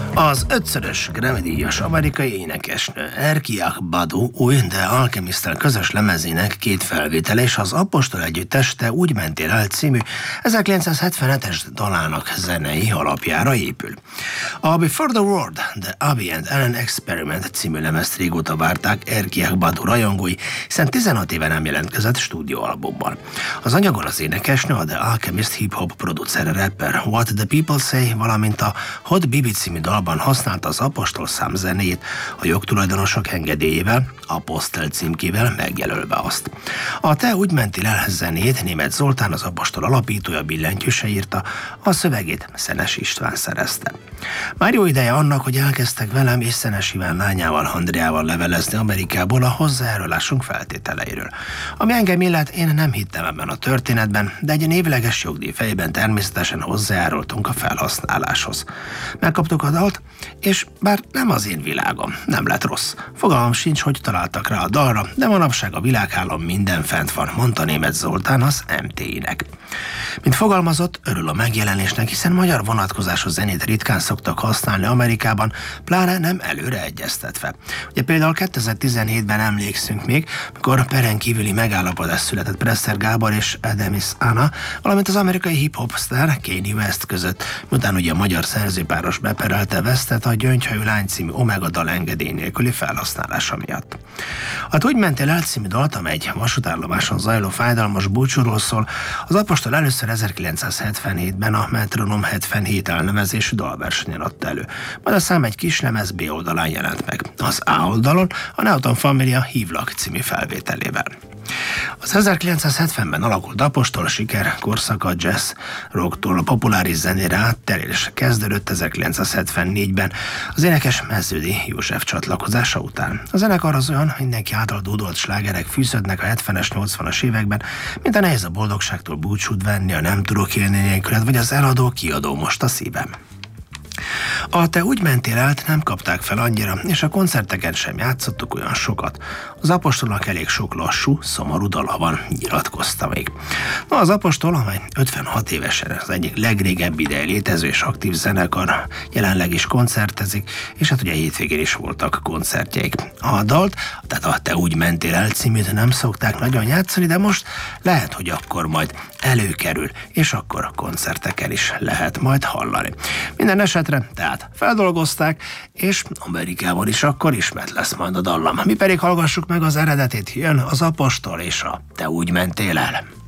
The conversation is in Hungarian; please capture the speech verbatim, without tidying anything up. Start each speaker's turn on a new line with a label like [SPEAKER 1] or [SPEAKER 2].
[SPEAKER 1] Az ötszörös Grammy-díjas amerikai énekesnő Erykah Badu új The Alchemist-tel közös lemezének két felvétele és az Apostol együttes Te úgy mentél el című ezerkilencszázhetvenhetes dalának zenei alapjára épül. A Before the World, The Abby and Ellen Experiment című lemezt régóta várták Erykah Badu rajongói, hiszen tizenhat éve nem jelentkezett stúdióalbummal. Az anyagon az énekesnő a The Alchemist hip-hop producer rapper What the People Say, valamint a Hot Bibi című dalban használta az Apostol szám zenét, a jogtulajdonosok engedélyével, Apostel címkével megjelölve azt. A Te úgy mentél el zenét Németh Zoltán, az Apostol alapítója billentyűse írta, a szövegét Szenes István szerezte. Már jó ideje annak, hogy elkezdtek velem és Szenes Iván lányával, Andreával levelezni Amerikából a hozzájárulásunk feltételeiről. Ami engem illet, én nem hittem ebben a történetben, de egy névleges jogdíj fejében természetesen hozzájárultunk a felhasználáshoz. Megkaptuk a dalt, és bár nem az én világom, nem lett rossz. Fogalmam sincs, hogy találtak rá a dalra, de manapság a világhálón minden fent van, mondta Németh Zoltán az em té i-nek. Mint fogalmazott, örül a megjelenésnek, hiszen magyar vonatkozású zenét ritkán szoktak használni Amerikában, pláne nem előre egyeztetve. Ugye például kétezer-tizenhétben emlékszünk még, mikor peren kívüli megállapodás született Presser Gábor és Ademis Anna, valamint az amerikai hip-hop sztár Kanye West között, miután ugye a magyar szerzőpáros beperelte Westet a Gyöngyhajú lány című Omega dal engedély nélküli felhasználása miatt. A Úgy mentél el című dalt, amely egy vasútállomáson zajló fájdalmas búcsúról szól, az Apostol először ezerkilencszázhetvenhétben a Metronom hetvenhét elnevezésű dalversenyen adta elő. Majd a szám egy kis lemez B oldalán jelent meg. Az A oldalon a Newton Família Hívlak című felvételével. Az ezerkilencszázhetvenben alakult Apostol siker korszaka jazz rocktól a populáris zenére átterélésre kezdődött ezerkilencszázhetvennégyben az énekes Meződi József csatlakozása után. A zenekar az olyan, mindenki által dúdolt slágerek fűződnek a hetvenes, nyolcvanas években, mint a Nehéz a boldogságtól búcsút venni, a Nem tudok élni nélküled, vagy az Eladó kiadó most a szívem. A Te úgy mentél el nem kapták fel annyira, és a koncerteken sem játszottuk olyan sokat. Az Apostolnak elég sok lassú, szomorú dala van, nyilatkozta még. Na, az Apostol, amely ötvenhat évesen az egyik legrégebb ideje létező és aktív zenekar, jelenleg is koncertezik, és hát ugye hétvégén is voltak koncertjeik. A dalt, tehát a Te úgy mentél el címét nem szokták nagyon játszani, de most lehet, hogy akkor majd előkerül, és akkor a koncerteken is lehet majd hallani. Minden esetre tehát feldolgozták, és Amerikában is akkor ismert lesz majd a dallam. Mi pedig hallgassuk meg az eredetét, jön az Apostol és a Te úgy mentél el.